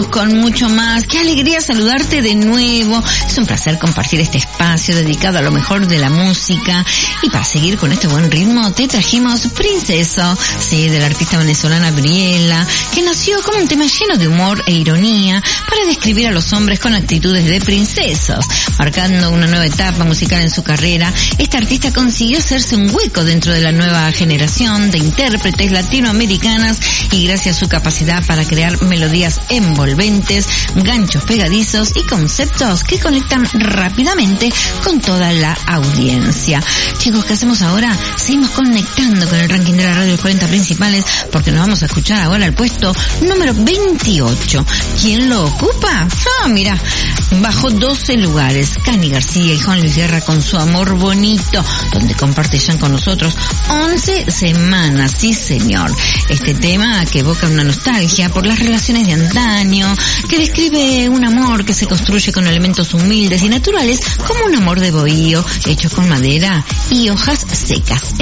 con mucho más. Qué alegría saludarte de nuevo. Es un placer compartir este espacio dedicado a lo mejor de la música. Y para seguir con este buen ritmo, te trajimos Princeso, sí, de la artista venezolana Briela, que nació como un tema lleno de humor e ironía para describir a los hombres con actitudes de princesos. Marcando una nueva etapa musical en su carrera, esta artista consiguió hacerse un hueco dentro de la nueva generación de intérpretes latinoamericanas y gracias a su capacidad para crear melodías envolventes, ganchos pegadizos y conceptos que conectan rápidamente con toda la audiencia. Chicos, ¿qué hacemos ahora? Seguimos conectando con el ranking de la radio de los 40 principales porque nos vamos a escuchar ahora al puesto número 28. ¿Quién lo ocupa? Mira, bajó 12 lugares. Cani García y Juan Luis Guerra con Su Amor Bonito, donde comparte ya con nosotros 11 semanas, sí señor. Este tema que evoca una nostalgia por las relaciones de antaño, que describe un amor que se construye con elementos humildes y naturales como un amor de bohío, hecho con madera y hojas secas.